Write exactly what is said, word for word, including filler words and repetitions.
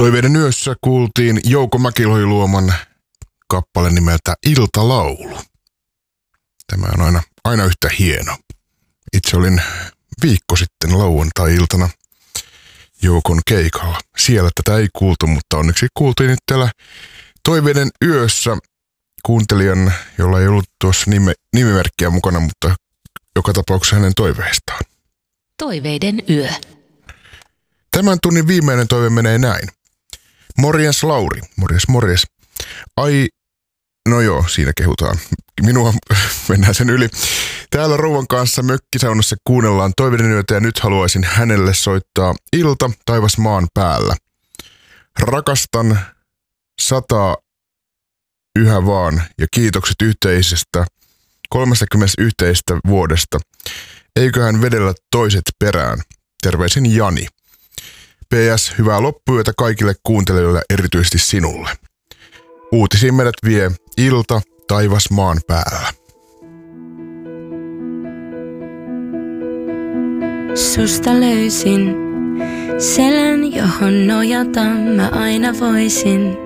Toiveiden yössä kuultiin Jouko Mäkilohi-Luoman kappale nimeltä Iltalaulu. Tämä on aina, aina yhtä hieno. Itse olin viikko sitten lauantai-iltana Joukon keikalla. Siellä tätä ei kuultu, mutta onneksi kuultiin nyt täällä Toiveiden yössä kuuntelijan, jolla ei ollut tuossa nime, nimimerkkiä mukana, mutta joka tapauksessa hänen toiveistaan. Toiveiden yö. Tämän tunnin viimeinen toive menee näin. Morjens Lauri. Morjes, morjes. Ai, no joo, siinä kehutaan. Minua mennään sen yli. Täällä rouvan kanssa mökkisaunassa kuunnellaan Toiveiden yötä ja nyt haluaisin hänelle soittaa Ilta taivas maan päällä. Rakastan sataa yhä vaan ja kiitokset yhteisestä kolmekymmentä yhteisestä vuodesta. Eiköhän vedellä toiset perään. Terveisin Jani. P S. Hyvää loppuyötä kaikille kuuntelijoille, erityisesti sinulle. Uutisiin meidät vie Ilta taivas maan päällä. Susta löysin selän, johon nojata mä aina voisin.